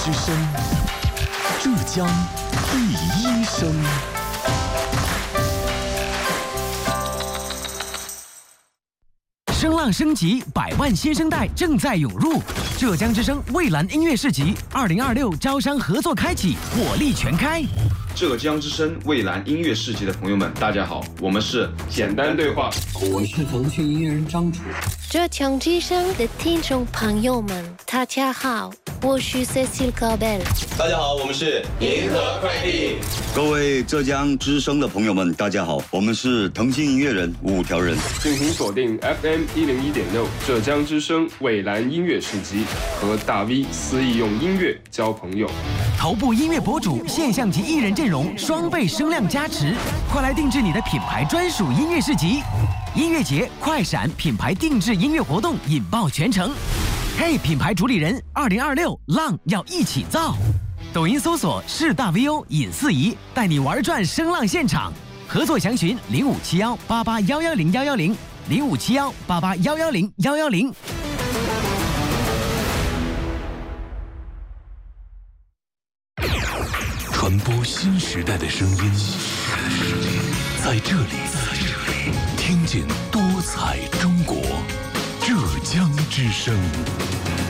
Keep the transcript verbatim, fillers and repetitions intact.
之声，浙江第一声。 声浪升级，百万新生代正在涌入。浙江之声蔚蓝音乐市集二零二六招商合作开启，火力全开。 浙江之声蔚蓝音乐市集的朋友们，大家好，我们是简单对话， 我是腾讯音乐人张楚。 浙江之声的听众朋友们，大家好，我是 Cecile Caubel。 大家好，我们是银河快递。 各位浙江之声的朋友们，大家好，我们是腾讯音乐人五条人。 敬请锁定 F M 一零一点六浙江之声蔚蓝音乐市集，和大 V 肆意用音乐交朋友。 头部音乐博主、现象级艺人阵容双倍声量加持，快来定制你的品牌专属音乐市集。音乐节快闪品牌定制音乐活动引爆全城。嘿，品牌主理人，二零二六浪要一起造。抖音搜索是大 V O 尹四仪，带你玩转声浪现场。合作详询零五七幺八八幺幺零幺幺零零五七幺八八幺幺零幺幺零。 传播新时代的声音，在这里听见多彩中国，浙江之声。